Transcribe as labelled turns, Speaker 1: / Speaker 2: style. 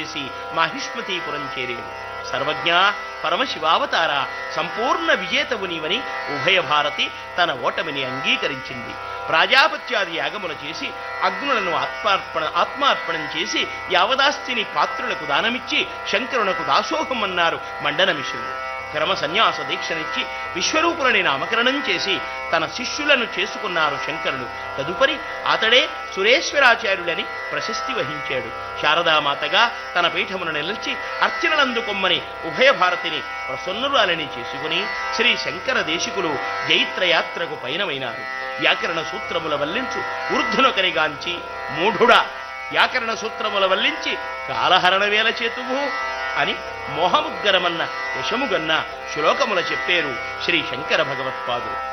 Speaker 1: చేసి మాహిష్మతీపురం చేరేడు. సర్వజ్ఞ, పరమశివావతార, సంపూర్ణ విజేతవు నీవని ఉభయ భారతి తన ఓటమిని అంగీకరించింది. ప్రాజాపత్యాది యాగములు చేసి అగ్నులను ఆత్మార్పణం చేసి యావదాస్తిని పాత్రులకు దానమిచ్చి శంకరునకు దాసోహమన్నారు మండనమిశ్రుడు. క్రమ సన్యాస దీక్షనిచ్చి విశ్వరూపులని నామకరణం చేసి తన శిష్యులను చేసుకున్నారు శంకరుడు. తదుపరి అతడే సురేశ్వరాచార్యులని ప్రశస్తి వహించాడు. శారదామాతగా తన పీఠమును నిలిచి అర్చనలందుకొమ్మని ఉభయ భారతిని ప్రసన్నురాలని చేసుకుని శ్రీ శంకర దేశికులు జైత్రయాత్రకు పయనమైనారు. వ్యాకరణ సూత్రముల వల్లించు ఊర్ధునొకరిగాంచి మూఢుడా, వ్యాకరణ సూత్రముల వల్లించి కాలహరణ వేల చేతువు అని మోహముద్గరమన్న యశముగన్న శ్లోకముల చెప్పేరు శ్రీ శంకర భగవత్పాదులు.